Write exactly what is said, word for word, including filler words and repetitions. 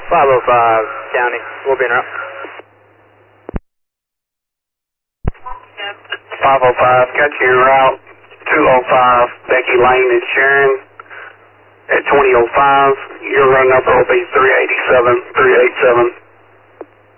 five oh five, County. We'll be in route. five oh five, got you en route. two oh five, Becky Lane and Sharon. At twenty oh five, your run number will be three eighty-seven, three eighty-seven.